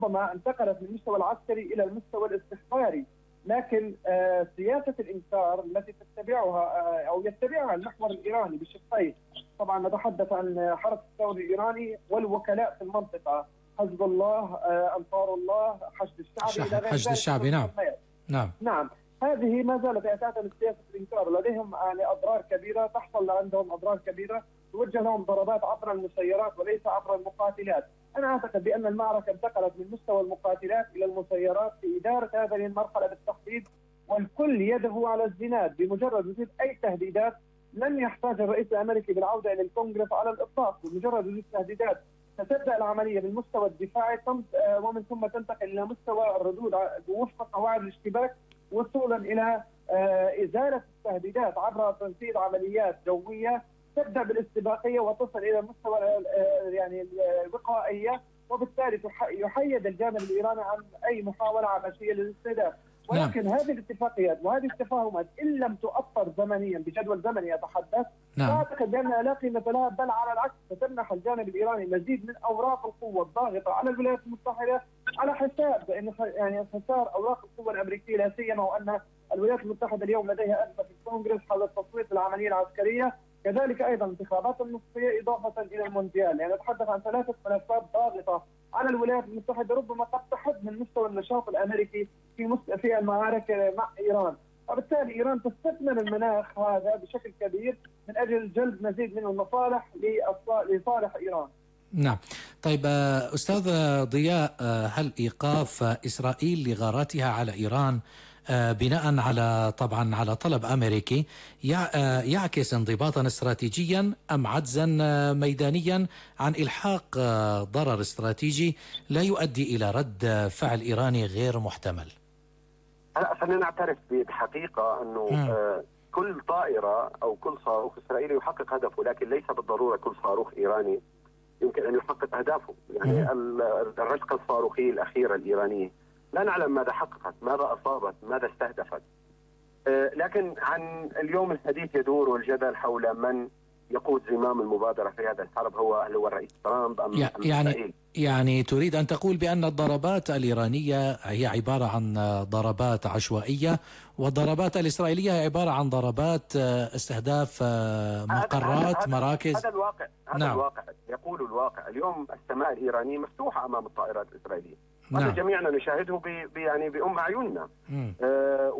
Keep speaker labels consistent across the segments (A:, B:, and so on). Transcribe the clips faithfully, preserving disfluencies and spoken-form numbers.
A: ربما انتقلت من المستوى العسكري إلى المستوى الاستخباري، لكن آه سياسة الإنكار التي تتبعها آه أو يتبعها المحور الإيراني بشقين، طبعا نتحدث عن حرس الثوري الإيراني والوكلاء في المنطقة، حزب الله، آه أنصار الله، حشد الشعبي إلى غير ذلك.
B: حشد الشعبي، نعم نعم
A: نعم هذه ما زالت تعتمد سياسة الإنكار، لديهم يعني أضرار كبيرة، تحصل عندهم أضرار كبيرة، توجه لهم ضربات عبر المسيرات وليس عبر المقاتلات. أنا أعتقد بأن المعركة انتقلت من مستوى المقاتلات إلى المسيرات في إدارة هذه المرحلة بالتحديد، والكل يده على الزناد. بمجرد وجود أي تهديدات لن يحتاج الرئيس الأمريكي بالعودة إلى الكونغرس على الإطلاق، بمجرد وجود تهديدات ستبدأ العملية بالمستوى الدفاعي ومن ثم تنتقل إلى مستوى الردود وفق قواعد الاشتباك، وصولا إلى إزالة التهديدات عبر تنفيذ عمليات جوية تبدأ بالاستباقية وتصل إلى مستوى يعني الوقائية، وبالتالي يحيد الجانب الإيراني عن أي محاولة عبثية للاستهداف. ولكن نعم. هذه الاتفاقيات وهذه التفاهمات إن لم تؤطر زمنيا بجدول زمني أتحدث، نعم. أعتقد بأنها لا قيمة لها، بل على العكس ستمنح الجانب الإيراني مزيد من أوراق القوة الضاغطة على الولايات المتحدة على حساب يعني خسار أوراق القوة الأمريكية، لا سيما وأن الولايات المتحدة اليوم لديها أزمة في الكونغرس حول التصويت للعملية العسكرية، كذلك أيضا انتخابات النصفية إضافة إلى المونديال. يعني نتحدث عن ثلاثة ملفات ضاغطة على الولايات المتحدة ربما قد تحد من مستوى النشاط الأمريكي في مست... في المعارك مع إيران، وبالتالي إيران تستثمر المناخ هذا بشكل كبير من أجل جلب مزيد من المصالح لصالح إيران.
B: نعم. طيب أستاذ ضياء، هل إيقاف إسرائيل لغاراتها على إيران بناء على طبعا على طلب أمريكي يعكس انضباطا استراتيجيا أم عجزا ميدانيا عن إلحاق ضرر استراتيجي لا يؤدي إلى رد فعل إيراني غير محتمل؟
C: هلا خلينا نعترف بحقيقة أنه آه كل طائرة أو كل صاروخ إسرائيلي يحقق هدفه، لكن ليس بالضرورة كل صاروخ إيراني يمكن أن يحقق أهدافه. يعني الرشقة الصاروخية الأخيرة الإيرانية لا نعلم ماذا حققت، ماذا أصابت، ماذا استهدفت. آه لكن عن اليوم الحديث يدور والجدل حول من يقود زمام المبادرة في هذا الحرب، هو هل هو الرئيس ترامب أم
B: يعني
C: إسرائيل؟
B: يعني تريد أن تقول بأن الضربات الإيرانية هي عبارة عن ضربات عشوائية، والضربات الإسرائيلية هي عبارة عن ضربات استهداف مقرات
C: هذا
B: مراكز.
C: هذا الواقع، هذا
B: نعم.
C: الواقع يقول الواقع. اليوم السماء الإيرانية مفتوحة أمام الطائرات الإسرائيلية،
B: نعم.
C: هذا جميعنا نشاهده ب يعني بأم أعيننا. آه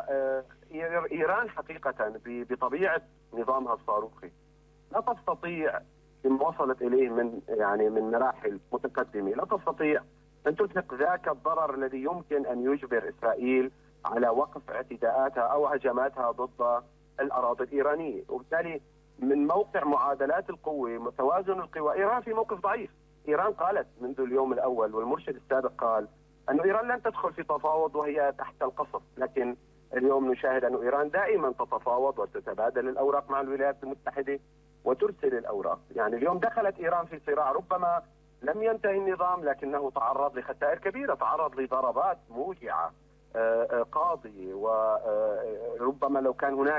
C: وإيران حقيقة بطبيعة نظامها الصاروخي لا تستطيع فيما وصلت إليه من يعني من مراحل متقدمة، لا تستطيع أن تلحق ذاك الضرر الذي يمكن أن يجبر إسرائيل على وقف اعتداءاتها أو هجماتها ضد الأراضي الإيرانية. وبالتالي من موقع معادلات القوة وتوازن القوى إيران في موقف ضعيف. إيران قالت منذ اليوم الأول والمرشد السابق قال أن إيران لن تدخل في تفاوض وهي تحت القصف، لكن اليوم نشاهد أن إيران دائما تتفاوض وتتبادل الأوراق مع الولايات المتحدة وترسل الأوراق. يعني اليوم دخلت إيران في صراع ربما لم ينتهي النظام، لكنه تعرض لخسائر كبيرة، تعرض لضربات موجعة قاضية، وربما لو كان هناك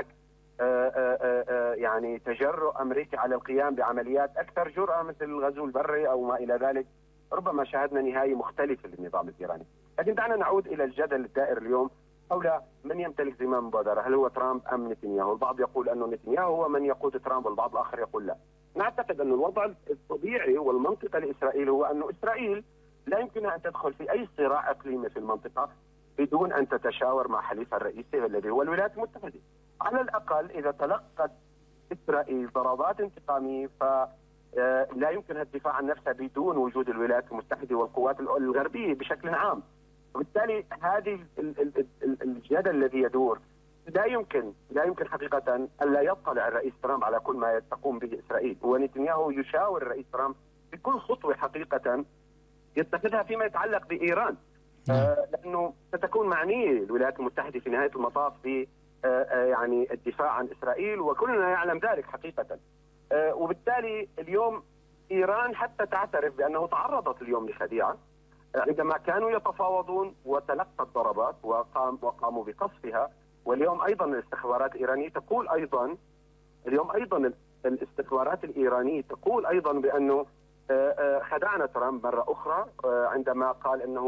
C: يعني تجرؤ أمريكي على القيام بعمليات أكثر جرأة مثل الغزو البري أو ما إلى ذلك، ربما شاهدنا نهاية مختلفة للنظام الإيراني. لكن دعنا نعود إلى الجدل الدائر اليوم حول من يمتلك زمام المبادرة، هل هو ترامب أم نتنياهو؟ البعض يقول أنه نتنياهو هو من يقود ترامب، والبعض الآخر يقول لا. نعتقد أن الوضع الطبيعي والمنطقي لإسرائيل هو أنه إسرائيل لا يمكنها أن تدخل في أي صراع إقليمي في المنطقة بدون أن تتشاور مع حليفها الرئيسي الذي هو الولايات المتحدة. على الأقل إذا تلقت إسرائيل ضربات انتقامية فلا يمكنها الدفاع عن نفسها بدون وجود الولايات المتحدة والقوات الغربية بشكل عام. وبالتالي هذه الجدل الذي يدور لا يمكن لا يمكن حقيقة ألا يطلع الرئيس ترامب على كل ما تقوم به إسرائيل، ونتنياهو يشاور الرئيس ترامب بكل خطوة حقيقة يتخذها فيما يتعلق بإيران، آه لأنه ستكون معنية الولايات المتحدة في نهاية المطاف ب آه يعني الدفاع عن إسرائيل، وكلنا يعلم ذلك حقيقة. آه وبالتالي اليوم إيران حتى تعترف بأنه تعرضت اليوم لخديعة عندما كانوا يتفاوضون وتلقت ضربات وقام وقاموا بقصفها. واليوم ايضا الاستخبارات الايرانيه تقول ايضا اليوم ايضا الاستخبارات الايرانيه تقول ايضا بانه خدعنا ترامب مرة أخرى عندما قال أنه